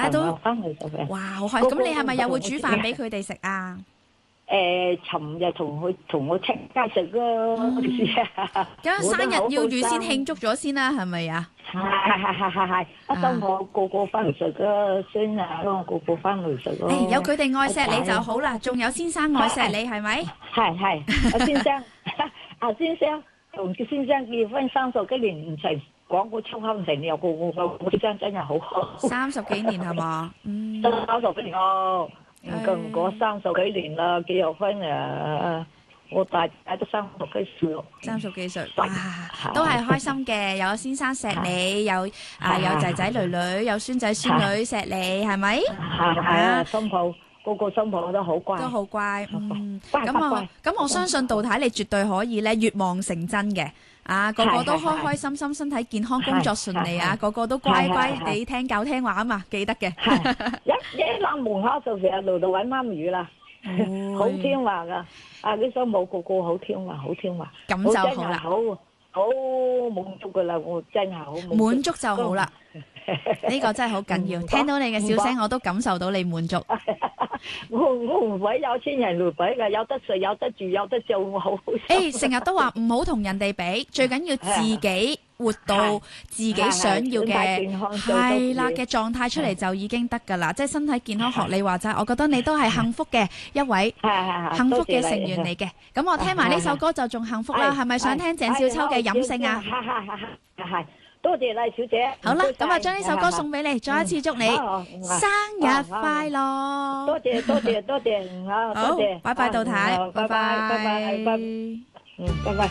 帶到翻去食飯。 哇，好開！咁你係咪又會煮飯俾佢哋食啊？ 尋日同我出街食咯， 咁生日要預先慶祝咗先啦，係咪啊？ 係，一等我個翻嚟食咯，孫啊，個翻嚟食咯。 有佢哋愛錫你就好啦，仲有先生愛錫你係咪？ 係，阿先生，阿先生同先生結婚30幾年唔成講個粗口唔成，又個先生真係好好。 30幾年係嘛 ？30幾年哦。唔過30幾年啦，結咗婚啊！我大都30幾歲咯 ，30幾歲，哇，都係開心嘅，有先生錫你，有仔仔女女，有孫仔孫女錫你，係咪？ 係新抱個新抱都好乖， 都好乖，咁我相信杜太你絕對可以咧，願望成真嘅。個個都開開心心，身體健康，工作順利啊！個個都乖乖地聽教聽話啊嘛，記得嘅。 一攬門口就成日路度揾媽咪啦，好聽話噶。啲新抱個個好聽話，好聽話。 咁就好啦， 好滿足噶啦，我真係好滿足就好啦。呢個真係好緊要，聽到你嘅笑聲，我都感受到你滿足。 我唔會有錢人嚟比噶，有得食，有得住，有得做，我好。 成日都話唔好同人哋比，最緊要自己活到自己想要嘅係啦嘅狀態出嚟就已經得噶啦，即係身體健康。學你話齋，我覺得你都係幸福嘅一位幸福嘅成員嚟嘅。咁我聽埋呢首歌就仲幸福啦，係咪想聽鄭少秋嘅飲勝啊？ 係。多謝麗小姐。 好啦，咁啊將呢首歌送俾你，再一次祝你生日快樂。 多謝，好，多謝， 拜拜，杜太，拜拜。 拜拜。